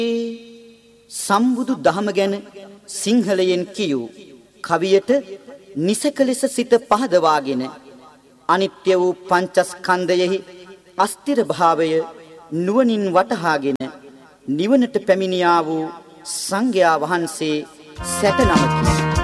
සම්බුදු දහම ගැන සිංහලයෙන් කියූ කවියට නිසක ලෙස සිත පහදවාගෙන අනිත්‍ය වූ පංචස්කන්ධයෙහි අස්තිර භාවය නුවණින් වටහාගෙන නිවනට පැමිණියා වූ සංඝයා වහන්සේ 69